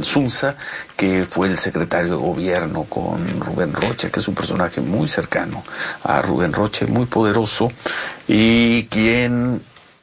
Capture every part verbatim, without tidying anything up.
Insunza, que fue el secretario de gobierno con Rubén Rocha, que es un personaje muy cercano a Rubén Rocha, muy poderoso, y quien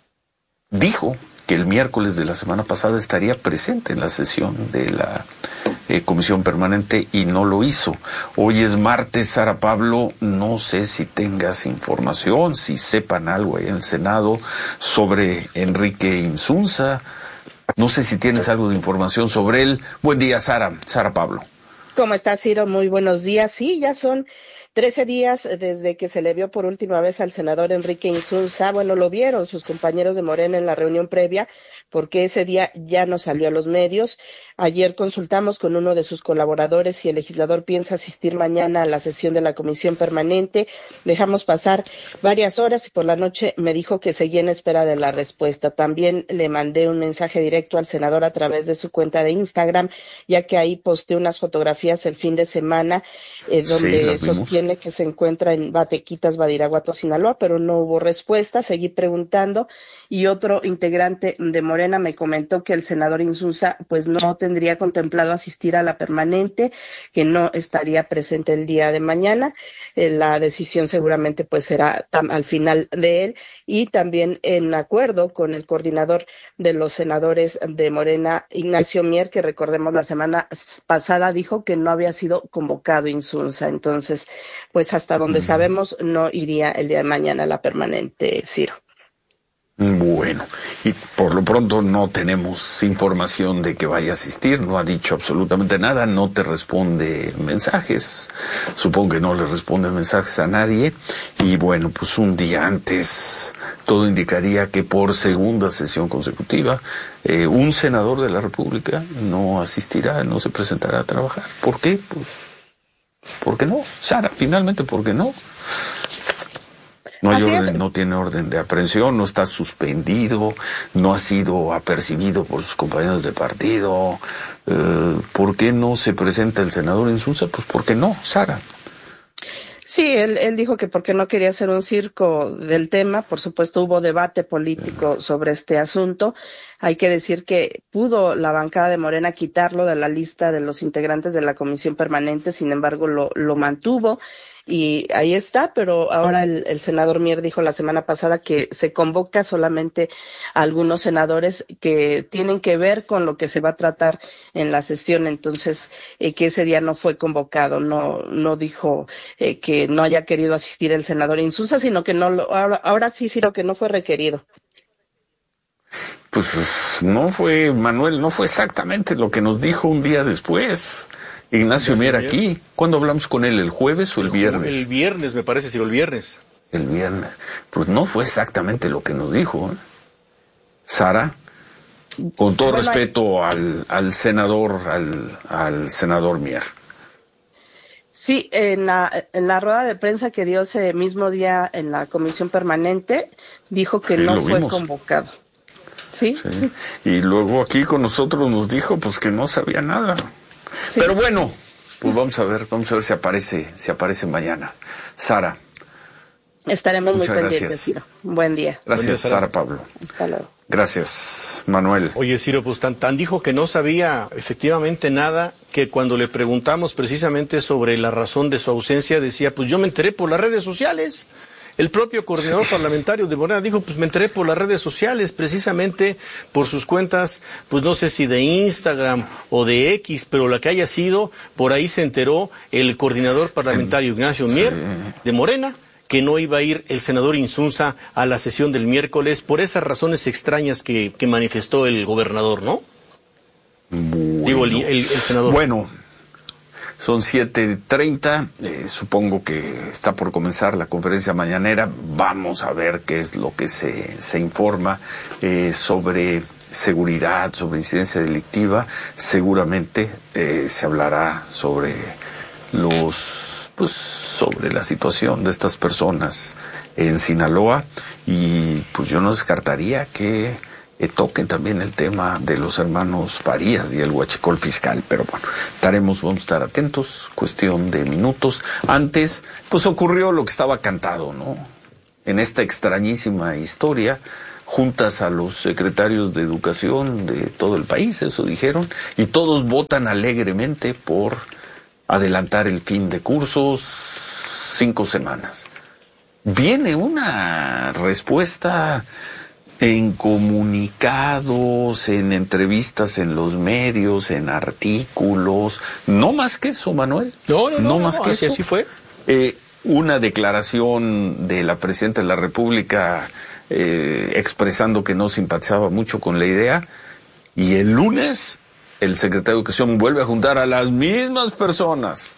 dijo que el miércoles de la semana pasada estaría presente en la sesión de la eh, Comisión Permanente y no lo hizo. Hoy es martes, Sara Pablo, no sé si tengas información, si sepan algo ahí en el Senado sobre Enrique Insunza, no sé si tienes algo de información sobre él. Buen día, Sara, Sara Pablo. ¿Cómo estás, Ciro? Muy buenos días. Sí, ya son trece días desde que se le vio por última vez al senador Enrique Insunza. Bueno, lo vieron sus compañeros de Morena en la reunión previa, porque ese día ya no salió a los medios. Ayer consultamos con uno de sus colaboradores si el legislador piensa asistir mañana a la sesión de la Comisión Permanente. Dejamos pasar varias horas y por la noche me dijo que seguía en espera de la respuesta. También le mandé un mensaje directo al senador a través de su cuenta de Instagram, ya que ahí posteé unas fotografías el fin de semana eh, donde sí, sostiene que se encuentra en Batequitas, Badiraguato, Sinaloa, pero no hubo respuesta. Seguí preguntando y otro integrante de Morena me comentó que el senador Insunza pues no tendría contemplado asistir a la permanente, que no estaría presente el día de mañana. Eh, la decisión seguramente pues será tam- al final de él, y también en acuerdo con el coordinador de los senadores de Morena, Ignacio Mier, que recordemos la semana pasada dijo que no había sido convocado Insunza. Entonces, pues hasta donde sabemos no iría el día de mañana a la permanente, Ciro. Bueno, y por lo pronto no tenemos información de que vaya a asistir, no ha dicho absolutamente nada, no te responde mensajes, supongo que no le responde mensajes a nadie, y bueno, pues un día antes todo indicaría que por segunda sesión consecutiva eh, un senador de la República no asistirá, no se presentará a trabajar. ¿Por qué? Pues, ¿por qué no? Sara, finalmente, ¿por qué no? No hay Así orden, es. no tiene orden de aprehensión, no está suspendido, no ha sido apercibido por sus compañeros de partido. Eh, ¿Por qué no se presenta el senador Insunza? Pues ¿por qué no, Sara? Sí, él, él dijo que porque no quería hacer un circo del tema. Por supuesto, hubo debate político sobre este asunto. Hay que decir que pudo la bancada de Morena quitarlo de la lista de los integrantes de la Comisión Permanente, sin embargo, lo, lo mantuvo. Y ahí está, pero ahora el, el senador Mier dijo la semana pasada que se convoca solamente a algunos senadores que tienen que ver con lo que se va a tratar en la sesión. Entonces, eh, que ese día no fue convocado, no, no dijo eh, que no haya querido asistir el senador Insunza, sino que no lo, ahora, ahora sí, sí, lo que no fue requerido. Pues no fue, Manuel, no fue exactamente lo que nos dijo un día después. Ignacio Mier aquí. ¿Cuándo hablamos con él? ¿El jueves o el viernes? El viernes, me parece, sí, el viernes. El viernes. Pues no fue exactamente lo que nos dijo, ¿eh? Sara, con todo bueno, respeto al, al senador, al, al senador Mier. Sí, en la, en la rueda de prensa que dio ese mismo día en la Comisión Permanente, dijo que sí, no fue vimos. convocado. ¿Sí? ¿Sí? Y luego aquí con nosotros nos dijo pues que no sabía nada. Sí. Pero bueno, pues vamos a ver, vamos a ver si aparece, si aparece mañana. Sara. Estaremos muy pendientes, Ciro. Buen día. Gracias, Buen día, Sara. Sara Pablo. Hasta luego. Gracias, Manuel. Oye, Ciro, pues tan, tan dijo que no sabía efectivamente nada, que cuando le preguntamos precisamente sobre la razón de su ausencia, decía, pues yo me enteré por las redes sociales. El propio coordinador sí. parlamentario de Morena dijo, pues me enteré por las redes sociales, precisamente por sus cuentas, pues no sé si de Instagram o de X, pero la que haya sido, por ahí se enteró el coordinador parlamentario Ignacio Mier, sí. de Morena, que no iba a ir el senador Insunza a la sesión del miércoles por esas razones extrañas que, que manifestó el gobernador, ¿no? Bueno. Digo, el, el, el senador. Bueno. Son siete treinta, eh, supongo que está por comenzar la conferencia mañanera. Vamos a ver qué es lo que se, se informa eh, sobre seguridad, sobre incidencia delictiva. Seguramente eh, se hablará sobre los, pues, sobre la situación de estas personas en Sinaloa, y pues yo no descartaría que Eh, toquen también el tema de los hermanos Farías y el huachicol fiscal, pero bueno, estaremos, vamos a estar atentos, cuestión de minutos. Antes, pues ocurrió lo que estaba cantado, ¿no? En esta extrañísima historia, juntas a los secretarios de educación de todo el país, eso dijeron, y todos votan alegremente por adelantar el fin de cursos cinco semanas. Viene una respuesta en comunicados, en entrevistas en los medios, en artículos, no más que eso, Manuel. No, no, no, no más no, que así, eso. así fue. Eh, una declaración de la presidenta de la República eh, expresando que no simpatizaba mucho con la idea, y el lunes el secretario de Educación vuelve a juntar a las mismas personas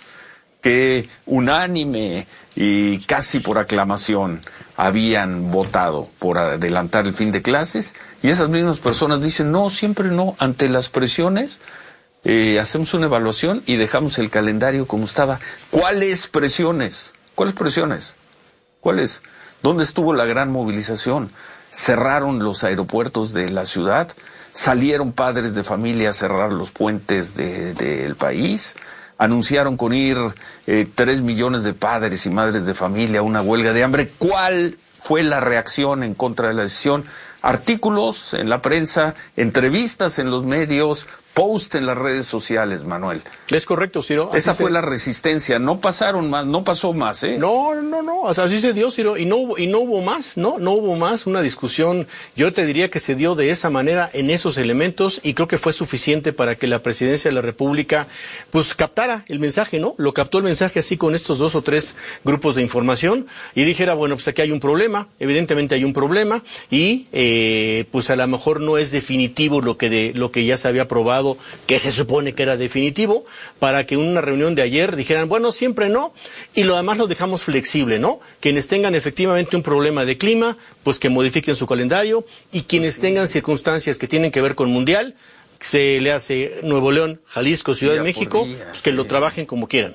que unánime y casi por aclamación habían votado por adelantar el fin de clases, y esas mismas personas dicen no, siempre no, ante las presiones eh, hacemos una evaluación y dejamos el calendario como estaba. ¿Cuáles presiones? ¿Cuáles presiones? ¿Cuáles? ¿Dónde estuvo la gran movilización? Cerraron los aeropuertos de la ciudad, salieron padres de familia a cerrar los puentes de, del país, anunciaron con ir eh, tres millones de padres y madres de familia a una huelga de hambre. ¿Cuál fue la reacción en contra de la decisión? Artículos en la prensa, entrevistas en los medios, post en las redes sociales, Manuel. Es correcto, Ciro. Esa Así fue se... la resistencia, no pasaron más, no pasó más, ¿eh? No, no, no, o sea, así se dio, Ciro, y no hubo, y no hubo más, ¿no? No hubo más, una discusión, yo te diría que se dio de esa manera, en esos elementos, y creo que fue suficiente para que la Presidencia de la República, pues, captara el mensaje, ¿no? Lo captó el mensaje así con estos dos o tres grupos de información, y dijera, bueno, pues aquí hay un problema, evidentemente hay un problema, y, eh, pues a lo mejor no es definitivo lo que de, lo que ya se había aprobado, que se supone que era definitivo, para que en una reunión de ayer dijeran, bueno, siempre no, y lo demás lo dejamos flexible, ¿no? Quienes tengan efectivamente un problema de clima, pues que modifiquen su calendario, y quienes tengan circunstancias que tienen que ver con mundial, se le hace Nuevo León, Jalisco, Ciudad de México, día, pues que sí. Lo trabajen como quieran.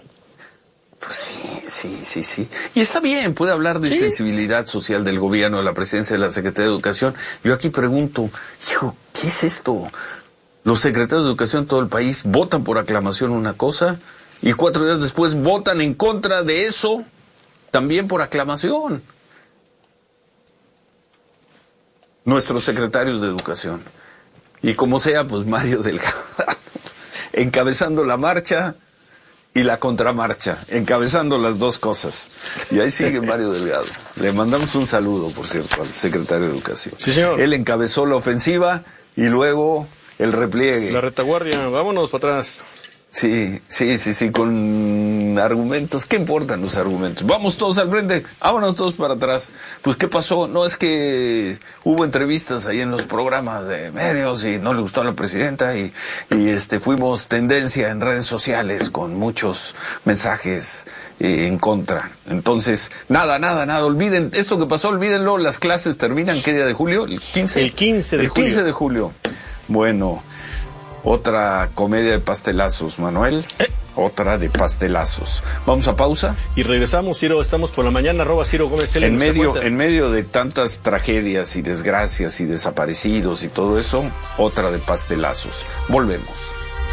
Pues sí, sí, sí, sí. Y está bien, puede hablar de ¿Sí? sensibilidad social del gobierno, de la presidencia de la Secretaría de Educación. Yo aquí pregunto, hijo, ¿qué es esto? Los secretarios de Educación de todo el país votan por aclamación una cosa y cuatro días después votan en contra de eso también por aclamación. Nuestros secretarios de Educación. Y como sea, pues Mario Delgado, encabezando la marcha y la contramarcha, encabezando las dos cosas. Y ahí sigue Mario Delgado. Le mandamos un saludo, por cierto, al secretario de Educación. Sí, señor. Él encabezó la ofensiva y luego el repliegue. La retaguardia, vámonos para atrás. Sí, sí, sí, sí, con argumentos. ¿Qué importan los argumentos? Vamos todos al frente, vámonos todos para atrás. Pues, ¿qué pasó? No, es que hubo entrevistas ahí en los programas de medios y no le gustó a la presidenta y, y este, fuimos tendencia en redes sociales con muchos mensajes eh, en contra. Entonces, nada, nada, nada, olviden, esto que pasó, olvídenlo, las clases terminan, ¿qué día de julio? El quince. El quince de el julio. quince de julio. Bueno, otra comedia de pastelazos, Manuel. Eh. Otra de pastelazos. Vamos a pausa. Y regresamos, Ciro. Estamos por la mañana, arroba Ciro Gómez L. En medio, en medio de tantas tragedias y desgracias y desaparecidos y todo eso, otra de pastelazos. Volvemos.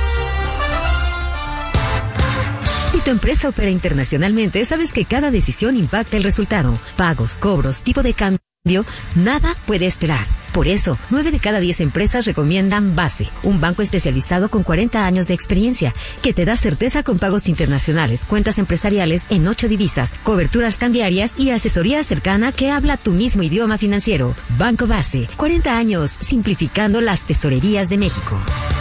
Si tu empresa opera internacionalmente, sabes que cada decisión impacta el resultado. Pagos, cobros, tipo de cambio, nada puede esperar. Por eso, nueve de cada diez empresas recomiendan Base, un banco especializado con cuarenta años de experiencia, que te da certeza con pagos internacionales, cuentas empresariales en ocho divisas, coberturas cambiarias y asesoría cercana que habla tu mismo idioma financiero. Banco Base, cuarenta años simplificando las tesorerías de México.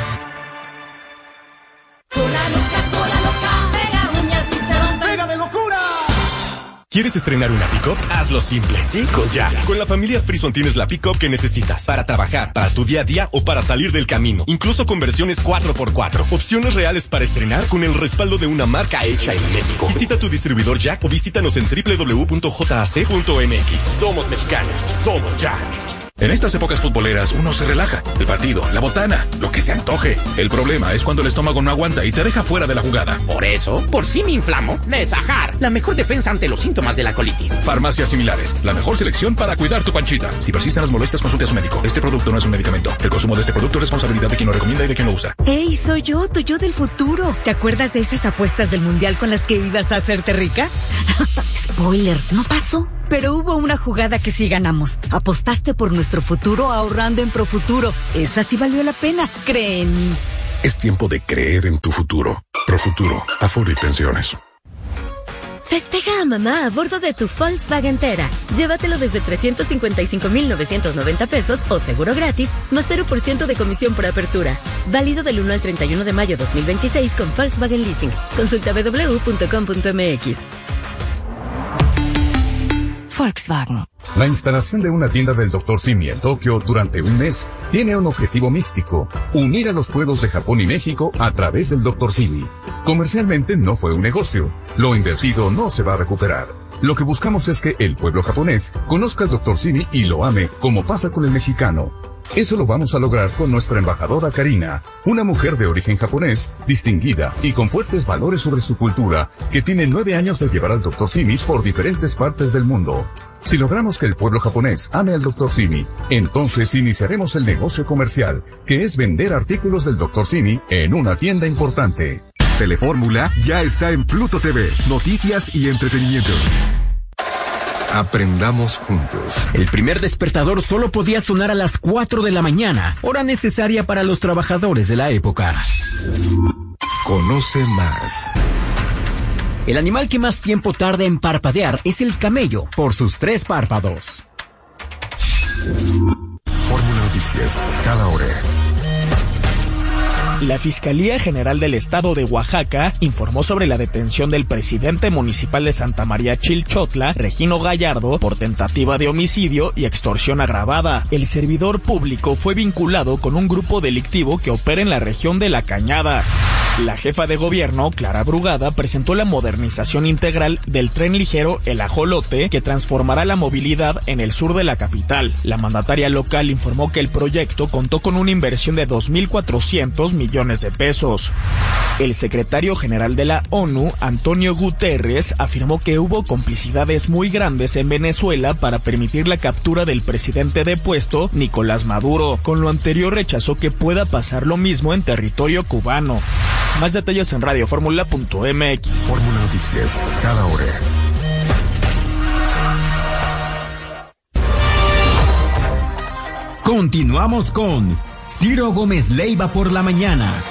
¿Quieres estrenar una pick-up? Hazlo simple. Sí, con Jack. Con la familia Frison tienes la pick-up que necesitas para trabajar, para tu día a día o para salir del camino. Incluso con versiones cuatro por cuatro. Opciones reales para estrenar con el respaldo de una marca hecha en México. Visita tu distribuidor Jack o visítanos en doble u doble u doble u punto j a c punto m x. Somos mexicanos. Somos Jack. En estas épocas futboleras uno se relaja. El partido, la botana, lo que se antoje. El problema es cuando el estómago no aguanta y te deja fuera de la jugada. Por eso, por si me inflamo, Nesajar, la mejor defensa ante los síntomas de la colitis. Farmacias similares, la mejor selección para cuidar tu panchita. Si persisten las molestias, consulte a su médico. Este producto no es un medicamento. El consumo de este producto es responsabilidad de quien lo recomienda y de quien lo usa. ¡Ey, soy yo, tu yo del futuro! ¿Te acuerdas de esas apuestas del mundial con las que ibas a hacerte rica? Spoiler, no pasó. Pero hubo una jugada que sí ganamos. Apostaste por nuestro futuro ahorrando en Profuturo. Esa sí valió la pena, cree en mí. Es tiempo de creer en tu futuro. Profuturo, Afore y Pensiones. Festeja a mamá a bordo de tu Volkswagen Tera. Llévatelo desde trescientos cincuenta y cinco mil novecientos noventa pesos o seguro gratis, más cero por ciento de comisión por apertura. Válido del uno al treinta y uno de mayo dos mil veintiséis con Volkswagen Leasing. Consulta doble u doble u doble u punto com punto m x. Volkswagen. La instalación de una tienda del doctor Simi en Tokio durante un mes tiene un objetivo místico: unir a los pueblos de Japón y México a través del doctor Simi. Comercialmente no fue un negocio. Lo invertido no se va a recuperar. Lo que buscamos es que el pueblo japonés conozca al doctor Simi y lo ame, como pasa con el mexicano. Eso lo vamos a lograr con nuestra embajadora Karina, una mujer de origen japonés, distinguida y con fuertes valores sobre su cultura, que tiene nueve años de llevar al doctor Simi por diferentes partes del mundo. Si logramos que el pueblo japonés ame al doctor Simi, entonces iniciaremos el negocio comercial, que es vender artículos del doctor Simi en una tienda importante. Telefórmula ya está en Pluto T V, noticias y entretenimiento. Aprendamos juntos. El primer despertador solo podía sonar a las cuatro de la mañana, hora necesaria para los trabajadores de la época. Conoce más. El animal que más tiempo tarda en parpadear es el camello, por sus tres párpados. Fórmula Noticias, cada hora. La Fiscalía General del Estado de Oaxaca informó sobre la detención del presidente municipal de Santa María Chilchotla, Regino Gallardo, por tentativa de homicidio y extorsión agravada. El servidor público fue vinculado con un grupo delictivo que opera en la región de La Cañada. La jefa de gobierno, Clara Brugada, presentó la modernización integral del tren ligero El Ajolote, que transformará la movilidad en el sur de la capital. La mandataria local informó que el proyecto contó con una inversión de dos mil cuatrocientos millones de pesos. El secretario general de la ONU, Antonio Guterres, afirmó que hubo complicidades muy grandes en Venezuela para permitir la captura del presidente depuesto, Nicolás Maduro. Con lo anterior, rechazó que pueda pasar lo mismo en territorio cubano. Más detalles en radio fórmula punto m x. Fórmula Noticias, cada hora. Continuamos con Ciro Gómez Leiva por la mañana.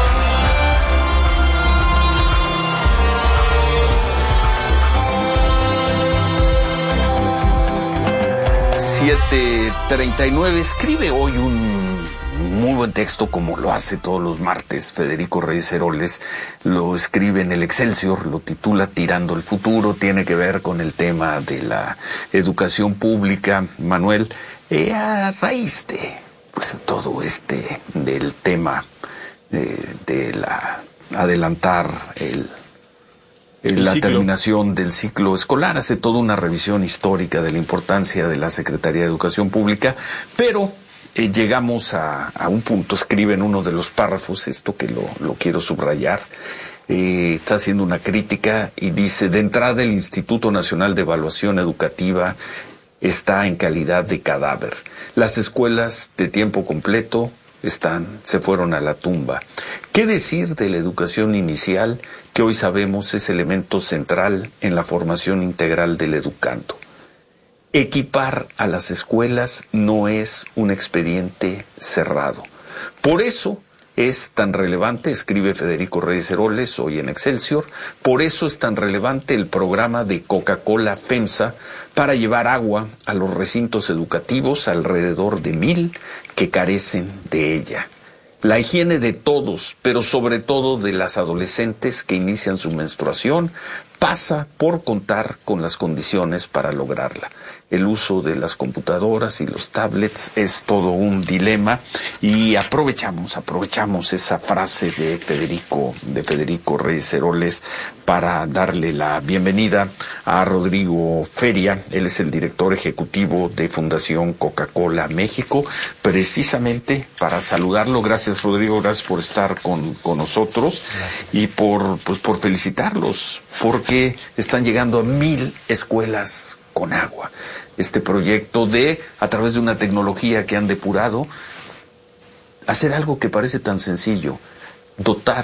siete treinta y nueve. Escribe hoy un muy buen texto, como lo hace todos los martes Federico Reyes Heroles. Lo escribe en el Excelsior, lo titula Tirando el Futuro. Tiene que ver con el tema de la educación pública, Manuel, eh, a raíz de pues todo este del tema eh, de la adelantar el El la ciclo. terminación del ciclo escolar. Hace toda una revisión histórica de la importancia de la Secretaría de Educación Pública, pero eh, llegamos a, a un punto, escribe en uno de los párrafos, esto que lo, lo quiero subrayar, eh, está haciendo una crítica y dice: de entrada, el Instituto Nacional de Evaluación Educativa está en calidad de cadáver. Las escuelas de tiempo completo están, se fueron a la tumba. ¿Qué decir de la educación inicial, que hoy sabemos es elemento central en la formación integral del educando? Equipar a las escuelas no es un expediente cerrado. Por eso es tan relevante, escribe Federico Reyes Heroles hoy en Excelsior, por eso es tan relevante el programa de Coca-Cola FEMSA para llevar agua a los recintos educativos, alrededor de mil que carecen de ella. La higiene de todos, pero sobre todo de las adolescentes que inician su menstruación, pasa por contar con las condiciones para lograrla. El uso de las computadoras y los tablets es todo un dilema, y aprovechamos, aprovechamos esa frase de Federico, de Federico Reyes Heroles para darle la bienvenida a Rodrigo Feria. Él es el director ejecutivo de Fundación Coca-Cola México, precisamente para saludarlo. Gracias, Rodrigo, gracias por estar con, con nosotros y por, pues, por felicitarlos, porque están llegando a mil escuelas con agua. Este proyecto de, a través de una tecnología que han depurado, hacer algo que parece tan sencillo, dotar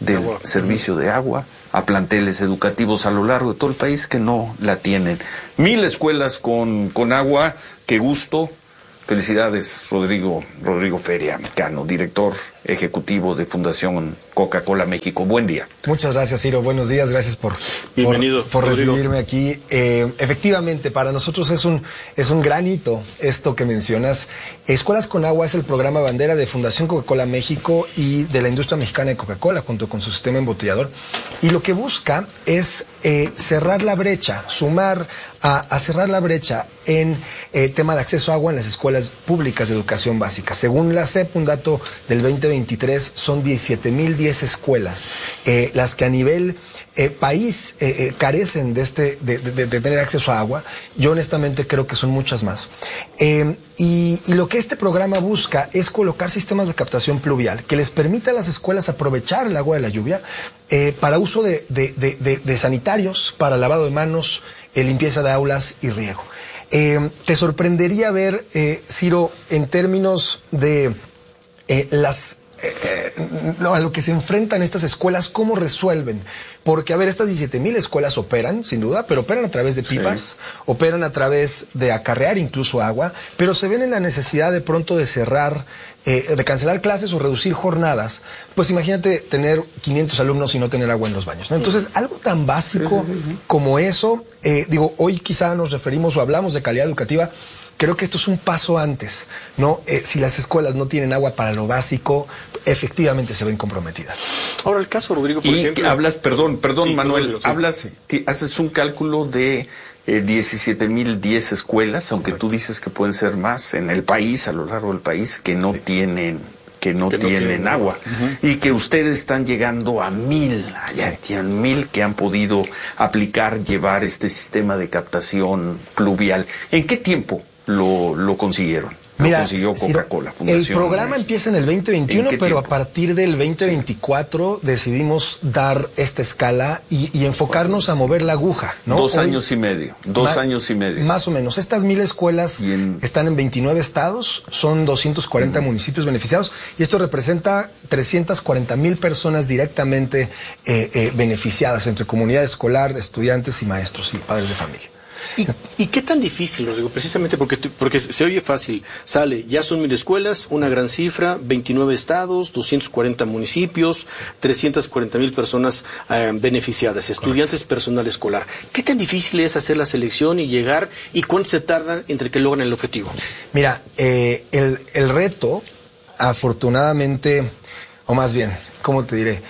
del agua. servicio de agua a planteles educativos a lo largo de todo el país que no la tienen. Mil escuelas con, con agua, qué gusto. Felicidades, Rodrigo, Rodrigo Feria, Mecano, director ejecutivo de Fundación Coca-Cola México. Buen día. Muchas gracias, Ciro. Buenos días. Gracias por, Bienvenido, por, por recibirme aquí. Eh, efectivamente, para nosotros es un, es un gran hito esto que mencionas. Escuelas con Agua es el programa bandera de Fundación Coca-Cola México y de la industria mexicana de Coca-Cola, junto con su sistema embotellador. Y lo que busca es eh, cerrar la brecha, sumar a, a cerrar la brecha en eh, tema de acceso a agua en las escuelas públicas de educación básica. Según la C E P, un dato del veinte veintitrés, son diecisiete mil diez escuelas eh, las que a nivel eh, país eh, eh, carecen de, este, de, de, de tener acceso a agua. Yo honestamente creo que son muchas más. Eh, y, y lo que este programa busca es colocar sistemas de captación pluvial que les permita a las escuelas aprovechar el agua de la lluvia eh, para uso de, de, de, de, de sanitarios, para lavado de manos, eh, limpieza de aulas y riego. Eh, te sorprendería ver, eh, Ciro, en términos de eh, las eh, a lo que se enfrentan estas escuelas, cómo resuelven. Porque, a ver, estas diecisiete mil escuelas operan, sin duda, pero operan a través de pipas, sí. operan a través de acarrear incluso agua, pero se ven en la necesidad de pronto de cerrar, eh, de cancelar clases o reducir jornadas. Pues imagínate tener quinientos alumnos y no tener agua en los baños, ¿no? Entonces, algo tan básico sí, sí, sí. como eso, eh, digo, hoy quizá nos referimos o hablamos de calidad educativa. Creo que esto es un paso antes, ¿no? Eh, si las escuelas no tienen agua para lo básico, efectivamente se ven comprometidas. Ahora, el caso, Rodrigo, por y ejemplo... hablas, perdón, perdón, sí, Manuel, Rodrigo, sí. hablas, haces un cálculo de eh, diecisiete mil diez escuelas, aunque Correcto. Tú dices que pueden ser más en el país, a lo largo del país, que no sí. tienen... que no que tienen no tienen agua uh-huh. y que ustedes están llegando a mil, allá sí. tienen mil que han podido aplicar, llevar este sistema de captación pluvial. ¿En qué tiempo lo, lo consiguieron? Lo Mira, consiguió Coca-Cola, el programa empieza en el veinte veintiuno, pero tiempo? a partir del veinte veinticuatro sí. decidimos dar esta escala y, y enfocarnos a mover la aguja, ¿no? Dos Hoy, años y medio, dos ma- años y medio. Más o menos. Estas mil escuelas en... están en veintinueve estados, son doscientos cuarenta uh-huh. municipios beneficiados, y esto representa trescientas cuarenta mil personas directamente eh, eh, beneficiadas entre comunidad escolar, estudiantes y maestros y padres de familia. ¿Y, ¿Y qué tan difícil, Rodrigo? Precisamente porque, porque se oye fácil. Sale, ya son mil escuelas, una gran cifra, veintinueve estados, doscientos cuarenta municipios, trescientas cuarenta mil personas eh, beneficiadas, estudiantes, Correcto. Personal escolar. ¿Qué tan difícil es hacer la selección y llegar? ¿Y cuánto se tardan entre que logran el objetivo? Mira, eh, el, el reto, afortunadamente, o más bien, ¿cómo te diré?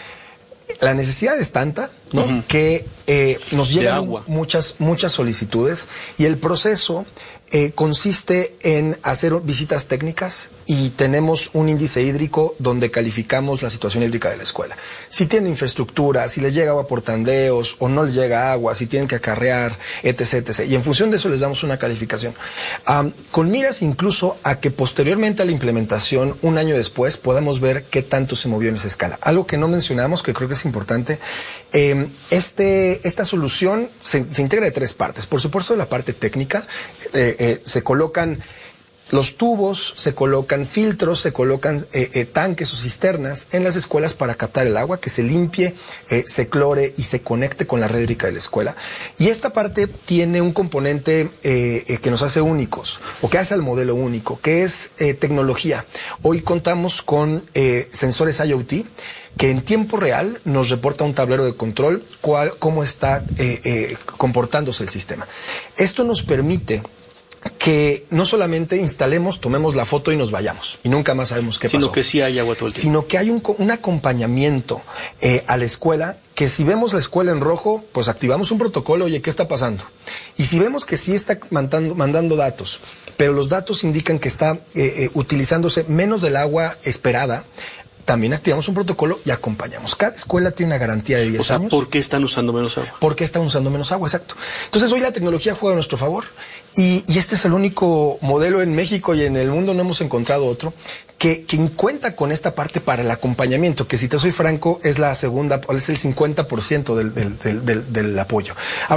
La necesidad es tanta, ¿no? Uh-huh. que eh, nos llegan muchas muchas solicitudes y el proceso eh, consiste en hacer visitas técnicas y tenemos un índice hídrico donde calificamos la situación hídrica de la escuela. Si tiene infraestructura, si les llega agua por tandeos o no les llega agua, si tienen que acarrear, etc, etcétera. Y en función de eso les damos una calificación. Um, con miras incluso a que posteriormente a la implementación, un año después, podamos ver qué tanto se movió en esa escala. Algo que no mencionamos, que creo que es importante, eh, este, esta solución se, se integra de tres partes. Por supuesto, la parte técnica, eh, eh, se colocan los tubos, se colocan filtros, se colocan eh, eh, tanques o cisternas en las escuelas para captar el agua, que se limpie, eh, se clore y se conecte con la red hídrica de la escuela. Y esta parte tiene un componente eh, eh, que nos hace únicos, o que hace al modelo único, que es eh, tecnología. Hoy contamos con eh, sensores I O T, que en tiempo real nos reporta un tablero de control cuál, cómo está eh, eh, comportándose el sistema. Esto nos permite que no solamente instalemos, tomemos la foto y nos vayamos, y nunca más sabemos qué pasó. Sino que sí hay agua todo el tiempo. Sino que hay un, un acompañamiento eh, a la escuela, que si vemos la escuela en rojo, pues activamos un protocolo, oye, ¿qué está pasando? Y si vemos que sí está mandando, mandando datos, pero los datos indican que está eh, eh, utilizándose menos del agua esperada, también activamos un protocolo y acompañamos. Cada escuela tiene una garantía de diez o sea, años. ¿Por qué están usando menos agua? ¿Por qué están usando menos agua? Exacto. Entonces, hoy la tecnología juega a nuestro favor y, y este es el único modelo en México y en el mundo, no hemos encontrado otro, que, que cuenta con esta parte para el acompañamiento, que si te soy franco, es la segunda, es el cincuenta por ciento del, del, del, del, del apoyo. Ahora,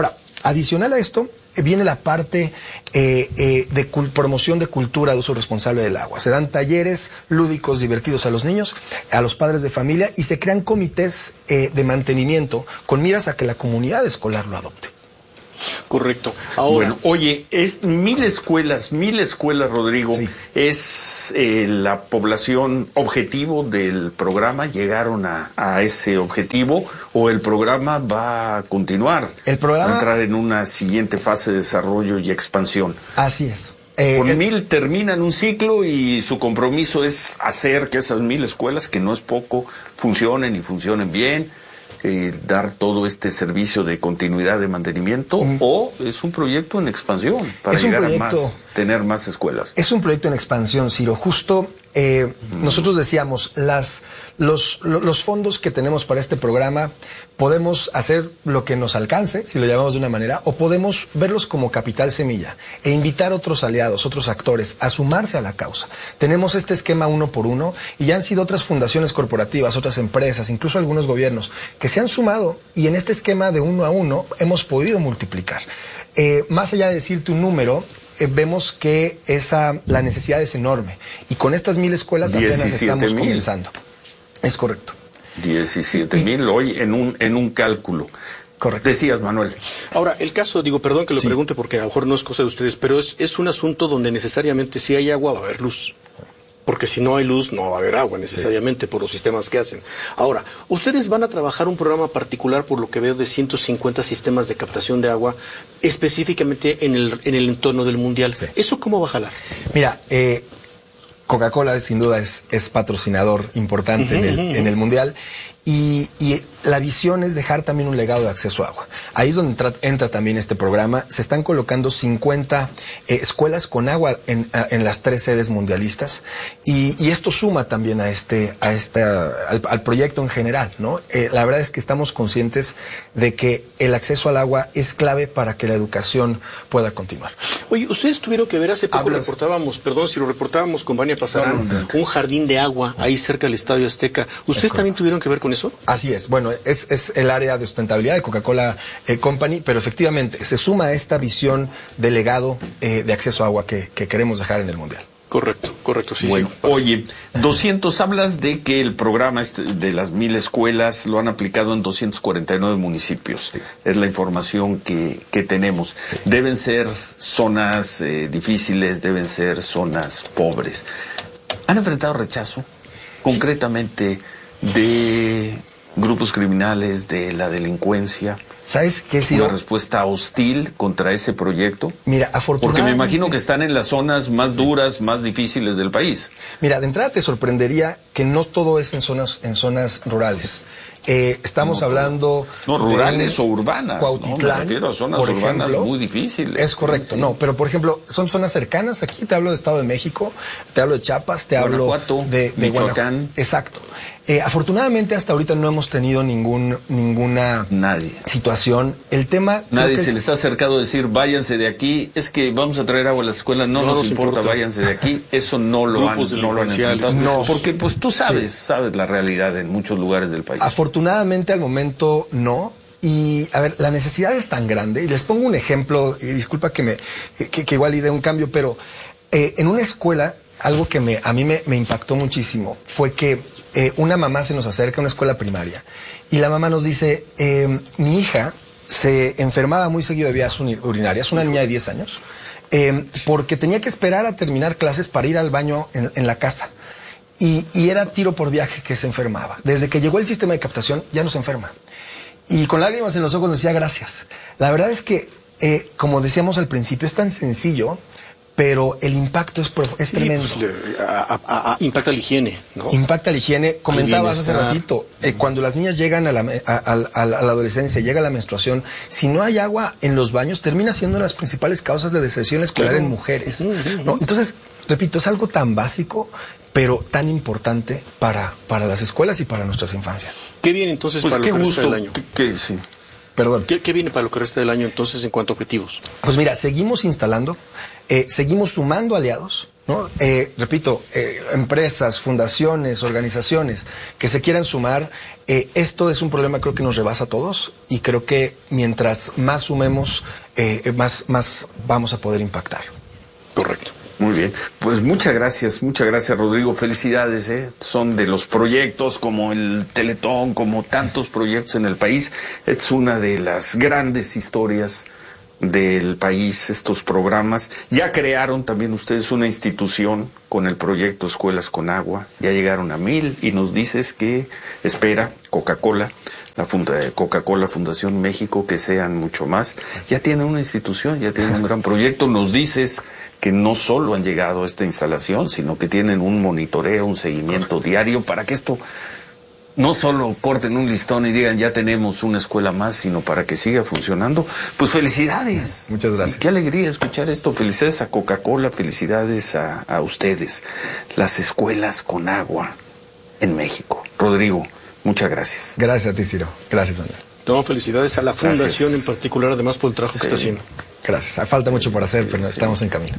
Adicional a esto, viene la parte eh, eh, de promoción de cultura de uso responsable del agua. Se dan talleres lúdicos divertidos a los niños, a los padres de familia, y se crean comités eh, de mantenimiento con miras a que la comunidad escolar lo adopte. Correcto. Ahora, bueno, oye, es mil escuelas, mil escuelas, Rodrigo. Sí. ¿Es eh, la población objetivo del programa? ¿Llegaron a, a ese objetivo o el programa va a continuar? El programa va a entrar en una siguiente fase de desarrollo y expansión. Así es. Eh, Con el... mil terminan un ciclo y su compromiso es hacer que esas mil escuelas, que no es poco, funcionen y funcionen bien. Eh, dar todo este servicio de continuidad de mantenimiento, mm. o es un proyecto en expansión para llegar proyecto, a más, tener más escuelas. Es un proyecto en expansión, Ciro. Justo eh, mm. nosotros decíamos, las, los, los fondos que tenemos para este programa, podemos hacer lo que nos alcance, si lo llamamos de una manera, o podemos verlos como capital semilla e invitar a otros aliados, otros actores a sumarse a la causa. Tenemos este esquema uno por uno y ya han sido otras fundaciones corporativas, otras empresas, incluso algunos gobiernos que se han sumado, y en este esquema de uno a uno hemos podido multiplicar. Eh, más allá de decirte un número, eh, vemos que esa, la necesidad es enorme, y con estas mil escuelas apenas estamos mil. comenzando. Es correcto. diecisiete mil hoy en un, en un cálculo. Correcto. Decías, Manuel. Ahora, el caso, digo, perdón que lo sí. pregunte porque a lo mejor no es cosa de ustedes, pero es, es un asunto donde necesariamente si hay agua va a haber luz. Porque si no hay luz, no va a haber agua necesariamente, sí. por los sistemas que hacen. Ahora, ustedes van a trabajar un programa particular, por lo que veo, de ciento cincuenta sistemas de captación de agua, específicamente en el, en el entorno del Mundial. Sí. ¿Eso cómo va a jalar? Mira, eh, Coca-Cola sin duda es, es patrocinador importante uh-huh, en, el, uh-huh. en el Mundial. Y, y la visión es dejar también un legado de acceso a agua. Ahí es donde entra, entra también este programa. Se están colocando cincuenta eh, escuelas con agua en, a, en las tres sedes mundialistas, y, y esto suma también a este, a este, al, al proyecto en general, ¿no? Eh, la verdad es que estamos conscientes de que el acceso al agua es clave para que la educación pueda continuar. Oye, ustedes tuvieron que ver hace poco, Hablas... reportábamos, perdón, si lo reportábamos con Vania Pasarán, no, no, no. un jardín de agua ahí cerca del Estadio Azteca. ¿Ustedes también tuvieron que ver con eso? Así es, bueno, es, es el área de sustentabilidad de Coca-Cola eh, Company, pero efectivamente se suma a esta visión de legado eh, de acceso a agua que, que queremos dejar en el Mundial. Correcto, correcto, sí. Bueno, sí, oye, doscientos, hablas de que el programa este de las mil escuelas lo han aplicado en doscientos cuarenta y nueve municipios. Sí. Es la información que, que tenemos. Sí. Deben ser zonas eh, difíciles, deben ser zonas pobres. ¿Han enfrentado rechazo concretamente de grupos criminales, de la delincuencia? ¿Sabes qué, Ciro? ¿Una respuesta hostil contra ese proyecto? Mira, afortunadamente... Porque me imagino que están en las zonas más duras, más difíciles del país. Mira, de entrada te sorprendería que no todo es en zonas, en zonas rurales. Eh, estamos no, hablando... No, rurales o urbanas. Cuautitlán, no, me refiero a zonas urbanas ejemplo, muy difíciles. Es correcto, sí. no, pero por ejemplo, son zonas cercanas. Aquí te hablo de Estado de México, te hablo de Chiapas, te Guanajuato, hablo de, de Michoacán. Guanajuato. Exacto. Eh, afortunadamente hasta ahorita no hemos tenido ningún ninguna Nadie. situación. El tema... Nadie se es... les ha acercado a decir, váyanse de aquí, es que vamos a traer agua a las escuelas, no, no nos, nos importa, importa, váyanse de aquí. Eso no lo han, no lo han enfrentado. No. Porque pues tú sabes, sí. sabes la realidad en muchos lugares del país. Afortunadamente al momento no. Y, a ver, la necesidad es tan grande, y les pongo un ejemplo, y disculpa que me que, que igual y dé un cambio, pero eh, en una escuela, algo que me a mí me, me impactó muchísimo fue que Eh, una mamá se nos acerca a una escuela primaria y la mamá nos dice, eh, mi hija se enfermaba muy seguido de vías urinarias, una niña de diez años, eh, porque tenía que esperar a terminar clases para ir al baño en, en la casa. Y, y era tiro por viaje que se enfermaba. Desde que llegó el sistema de captación ya no se enferma. Y con lágrimas en los ojos nos decía gracias. La verdad es que, eh, como decíamos al principio, es tan sencillo, pero el impacto es, es sí, tremendo. Pues, a, a, a, impacta la higiene, ¿no? Impacta la higiene. Comentabas hace ratito, eh, cuando las niñas llegan a la, a, a, a la adolescencia, llega la menstruación, si no hay agua en los baños, termina siendo una de las principales causas de deserción escolar claro. en mujeres. Uh-huh. ¿no? Entonces, repito, es algo tan básico, pero tan importante para, para las escuelas y para nuestras infancias. ¿Qué viene entonces pues para qué lo que gusto, resta del año? ¿Qué, qué, sí. Perdón. ¿Qué, ¿Qué viene para lo que resta del año entonces en cuanto a objetivos? Pues mira, seguimos instalando, eh, seguimos sumando aliados, ¿no? Eh, repito, eh, empresas, fundaciones, organizaciones que se quieran sumar. Eh, esto es un problema, creo que nos rebasa a todos, y creo que mientras más sumemos, eh, más, más vamos a poder impactar. Correcto. Muy bien, pues muchas gracias, muchas gracias, Rodrigo, felicidades, ¿eh? Son de los proyectos como el Teletón, como tantos proyectos en el país, es una de las grandes historias del país, estos programas. Ya crearon también ustedes una institución con el proyecto Escuelas con Agua, ya llegaron a mil, y nos dices que espera Coca-Cola, la funda de Coca-Cola Fundación México, que sean mucho más. Ya tienen una institución, ya tienen un gran proyecto. Nos dices que no solo han llegado a esta instalación, sino que tienen un monitoreo, un seguimiento diario para que esto no solo corten un listón y digan ya tenemos una escuela más, sino para que siga funcionando. Pues felicidades. Muchas gracias. Qué alegría escuchar esto. Felicidades a Coca-Cola, felicidades a, a ustedes. Las escuelas con agua en México. Rodrigo, muchas gracias. Gracias a ti, Ciro. Gracias, Manuel. Tomo felicidades a la Fundación Gracias. en particular, además por el trabajo Sí. que está haciendo. Gracias. Falta mucho por hacer, Sí, pero sí. estamos en camino.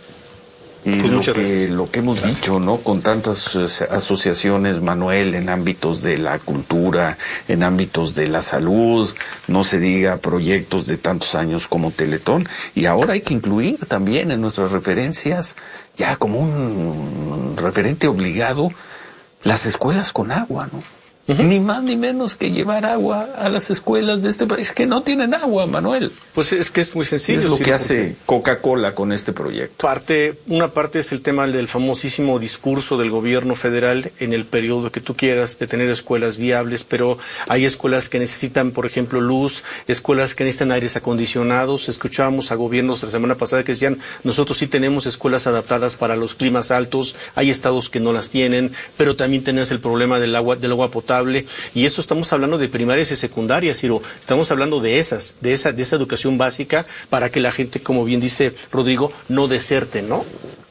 Y Pues lo, muchas que, gracias. lo que hemos Gracias. dicho, ¿no? Con tantas eh, asociaciones, Manuel, en ámbitos de la cultura, en ámbitos de la salud, no se diga proyectos de tantos años como Teletón. Y ahora hay que incluir también en nuestras referencias, ya como un referente obligado, las escuelas con agua, ¿no? Uh-huh. Ni más ni menos que llevar agua a las escuelas de este país que no tienen agua, Manuel. Pues es que es muy sencillo. Es lo sí, que hace Coca-Cola con este proyecto. Parte, una parte es el tema del famosísimo discurso del gobierno federal en el periodo que tú quieras de tener escuelas viables, pero hay escuelas que necesitan, por ejemplo, luz, escuelas que necesitan aires acondicionados. Escuchábamos a gobiernos la semana pasada que decían, nosotros sí tenemos escuelas adaptadas para los climas altos, hay estados que no las tienen, pero también tenemos el problema del agua, del agua potable. Y eso estamos hablando de primarias y secundarias, Ciro. Estamos hablando de esas, de esa, de esa educación básica para que la gente, como bien dice Rodrigo, no deserte, ¿no?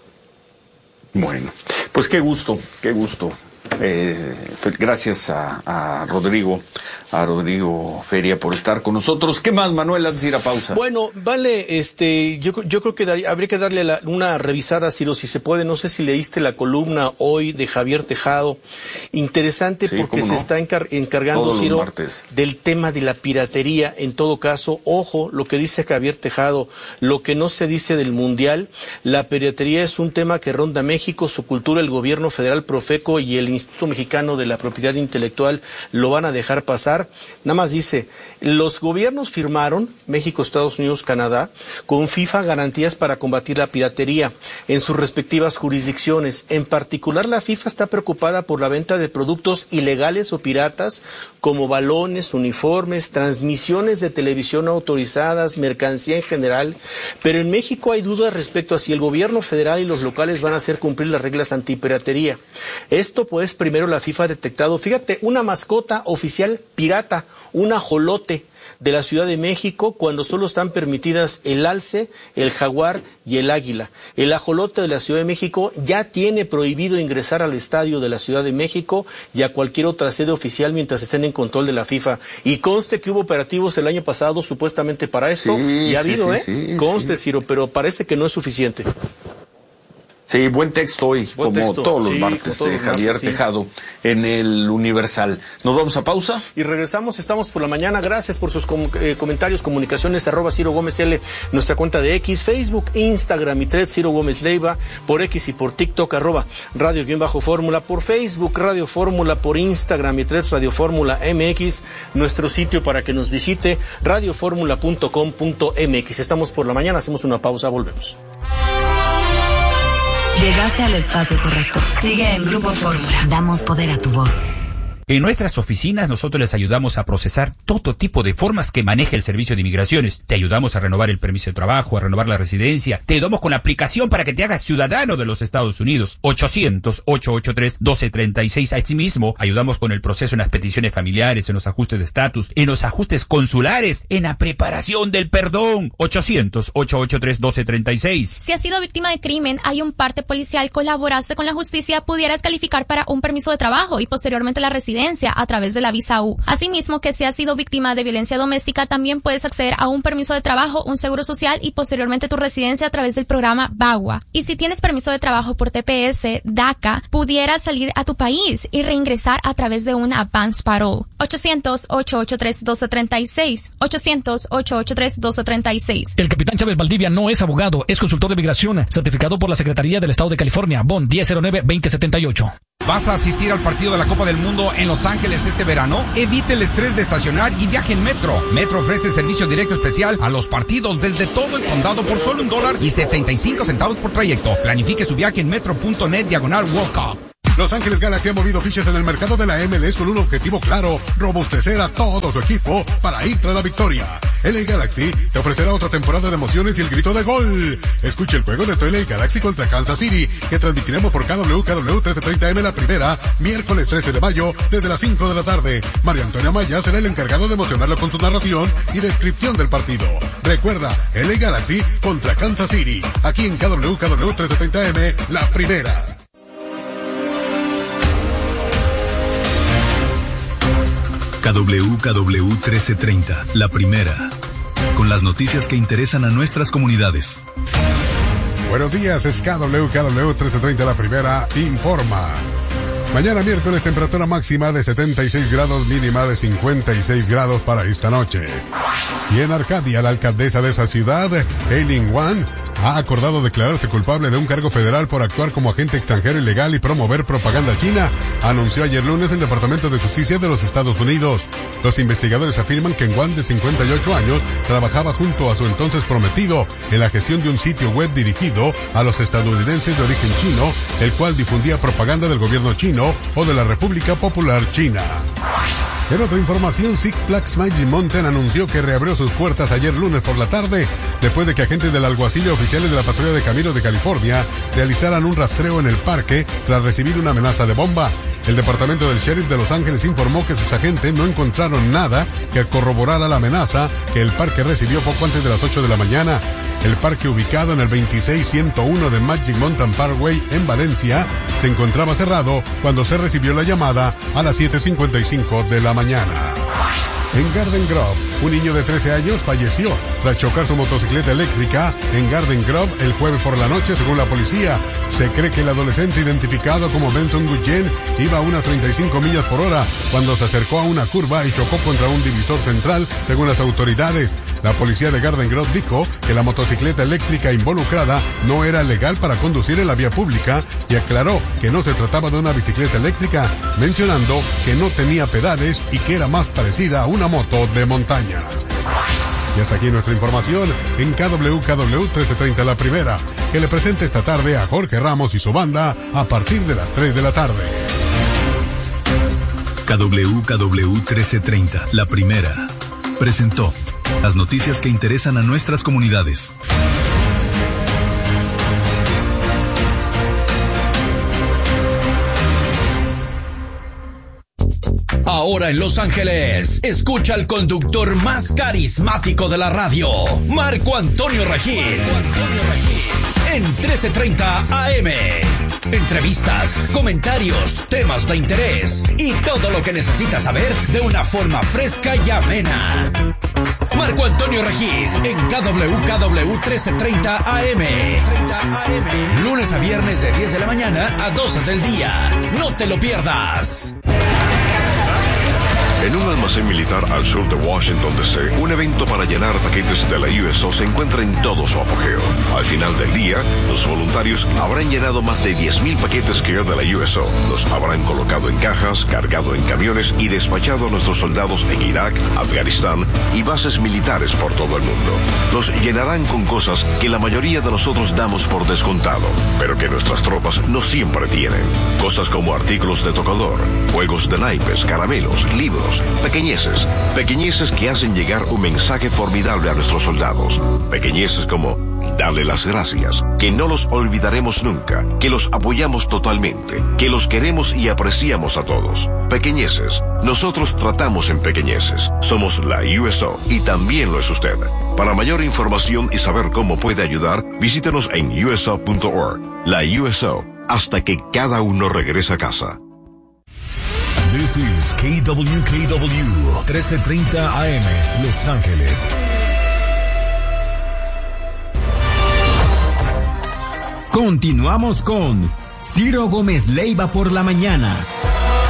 Bueno, pues qué gusto, qué gusto. Eh, gracias a, a Rodrigo, a Rodrigo Feria por estar con nosotros. ¿Qué más, Manuel, antes de ir a pausa? Bueno, vale, este, yo, yo creo que daría, habría que darle la, una revisada, Ciro, si se puede. No sé si leíste la columna hoy de Javier Tejado. Interesante, sí, porque no, se está encar encargando, Ciro, del tema de la piratería. En todo caso, ojo, lo que dice Javier Tejado, lo que no se dice del Mundial, la piratería es un tema que ronda México, su cultura, el gobierno federal, Profeco y el Instituto Mexicano de la Propiedad Intelectual lo van a dejar pasar. Nada más dice, los gobiernos firmaron, México, Estados Unidos, Canadá, con FIFA garantías para combatir la piratería en sus respectivas jurisdicciones. En particular, la FIFA está preocupada por la venta de productos ilegales o piratas como balones, uniformes, transmisiones de televisión autorizadas, mercancía en general. Pero en México hay dudas respecto a si el gobierno federal y los locales van a hacer cumplir las reglas antipiratería. Esto pues primero la FIFA ha detectado, fíjate, una mascota oficial pirata, un ajolote de la Ciudad de México, cuando solo están permitidas el alce, el jaguar y el águila. El ajolote de la Ciudad de México ya tiene prohibido ingresar al estadio de la Ciudad de México y a cualquier otra sede oficial mientras estén en control de la FIFA. Y conste que hubo operativos el año pasado supuestamente para esto, sí, y ha sí, habido, sí, ¿eh? Sí, conste, sí. Ciro, pero parece que no es suficiente. Sí, buen texto hoy, buen como texto. todos los sí, martes todos de los Javier martes, sí. Tejado en el Universal. ¿Nos vamos a pausa? Y regresamos, estamos por la mañana. Gracias por sus com eh, comentarios, comunicaciones, arroba Ciro Gómez L, nuestra cuenta de X, Facebook, Instagram y Thread, Ciro Gómez Leiva, por X y por TikTok, arroba Radio-Fórmula, por Facebook, Radio Fórmula, por Instagram y Threads, Radio Fórmula M X, nuestro sitio para que nos visite, radio fórmula punto com punto m x. Estamos por la mañana, hacemos una pausa, volvemos. Llegaste al espacio correcto. Sigue en Grupo Fórmula. Damos poder a tu voz. En nuestras oficinas nosotros les ayudamos a procesar todo tipo de formas que maneja el Servicio de Inmigraciones. Te ayudamos a renovar el permiso de trabajo, a renovar la residencia. Te ayudamos con la aplicación para que te hagas ciudadano de los Estados Unidos. ochocientos, ochocientos ochenta y tres, doce treinta y seis. Asimismo, ayudamos con el proceso en las peticiones familiares, en los ajustes de estatus, en los ajustes consulares, en la preparación del perdón. ochocientos, ochocientos ochenta y tres, doce treinta y seis. Si has sido víctima de crimen, hay un parte policial, colaboraste con la justicia, pudieras calificar para un permiso de trabajo y posteriormente la residencia. residencia a través de la visa U. Asimismo, que si has sido víctima de violencia doméstica, también puedes acceder a un permiso de trabajo, un seguro social y posteriormente tu residencia a través del programa BAGUA. Y si tienes permiso de trabajo por T P S, DACA, pudieras salir a tu país y reingresar a través de un advance parole. ochocientos, ocho ocho tres, uno dos tres seis. ochocientos, ocho ocho tres, uno dos tres seis. El capitán Chávez Valdivia no es abogado, es consultor de migración, certificado por la Secretaría del Estado de California, B O N diez cero nueve veinte setenta y ocho. ¿Vas a asistir al partido de la Copa del Mundo en Los Ángeles este verano? Evite el estrés de estacionar y viaje en Metro. Metro ofrece servicio directo especial a los partidos desde todo el condado por solo un dólar y setenta y cinco centavos por trayecto. Planifique su viaje en metro.net diagonal World Cup. Los Ángeles Galaxy ha movido fichas en el mercado de la M L S con un objetivo claro: robustecer a todo su equipo para ir tras la victoria. L A Galaxy te ofrecerá otra temporada de emociones y el grito de gol. Escuche el juego de tu L A Galaxy contra Kansas City, que transmitiremos por K W K W trece treinta M la primera, miércoles trece de mayo, desde las cinco de la tarde. María Antonia Maya será el encargado de emocionarlo con su narración y descripción del partido. Recuerda, L A Galaxy contra Kansas City, aquí en K W K W trece treinta M, la primera. K W K W trece treinta, la primera, con las noticias que interesan a nuestras comunidades. Buenos días, es K W K W trece treinta, la primera, informa. Mañana miércoles, temperatura máxima de setenta y seis grados, mínima de cincuenta y seis grados para esta noche. Y en Arcadia, la alcaldesa de esa ciudad, Eileen Wan, ha acordado declararse culpable de un cargo federal por actuar como agente extranjero ilegal y promover propaganda china, anunció ayer lunes el Departamento de Justicia de los Estados Unidos. Los investigadores afirman que Wan, de cincuenta y ocho años, trabajaba junto a su entonces prometido en la gestión de un sitio web dirigido a los estadounidenses de origen chino, el cual difundía propaganda del gobierno chino o de la República Popular China. En otra información, Six Flags Magic Mountain anunció que reabrió sus puertas ayer lunes por la tarde, después de que agentes del alguacil y oficiales de la Patrulla de Caminos de California realizaran un rastreo en el parque tras recibir una amenaza de bomba. El departamento del sheriff de Los Ángeles informó que sus agentes no encontraron nada que corroborara la amenaza que el parque recibió poco antes de las ocho de la mañana. El parque, ubicado en el veintiséis ciento uno de Magic Mountain Parkway en Valencia, se encontraba cerrado cuando se recibió la llamada a las siete cincuenta y cinco de la mañana. En Garden Grove, un niño de trece años falleció tras chocar su motocicleta eléctrica en Garden Grove el jueves por la noche, según la policía. Se cree que el adolescente, identificado como Benson Guyen, iba a unas treinta y cinco millas por hora cuando se acercó a una curva y chocó contra un divisor central, según las autoridades. La policía de Garden Grove dijo que la motocicleta eléctrica involucrada no era legal para conducir en la vía pública y aclaró que no se trataba de una bicicleta eléctrica, mencionando que no tenía pedales y que era más parecida a una moto de montaña. Y hasta aquí nuestra información en K W K W trece treinta, la primera, que le presenta esta tarde a Jorge Ramos y su banda a partir de las tres de la tarde. K W K W trece treinta, la primera, presentó las noticias que interesan a nuestras comunidades. Ahora en Los Ángeles, escucha al conductor más carismático de la radio, Marco Antonio Regil. En trece treinta A M. Entrevistas, comentarios, temas de interés y todo lo que necesitas saber de una forma fresca y amena. Marco Antonio Regil en K W K W trece treinta A M. Lunes a viernes de diez de la mañana a doce del día. No te lo pierdas. En un almacén militar al sur de Washington, D C, un evento para llenar paquetes de la U S O se encuentra en todo su apogeo. Al final del día, los voluntarios habrán llenado más de diez mil paquetes Care de la U S O. Los habrán colocado en cajas, cargado en camiones y despachado a nuestros soldados en Irak, Afganistán y bases militares por todo el mundo. Los llenarán con cosas que la mayoría de nosotros damos por descontado, pero que nuestras tropas no siempre tienen. Cosas como artículos de tocador, juegos de naipes, caramelos, libros, pequeñeces, pequeñeces que hacen llegar un mensaje formidable a nuestros soldados, pequeñeces como darle las gracias, que no los olvidaremos nunca, que los apoyamos totalmente, que los queremos y apreciamos a todos. Pequeñeces, nosotros tratamos en pequeñeces, somos la U S O y también lo es usted. Para mayor información y saber cómo puede ayudar, visítenos en U S O punto org. La U S O, hasta que cada uno regrese a casa. This is K W K W trece treinta A M, Los Ángeles. Continuamos con Ciro Gómez Leiva por la mañana.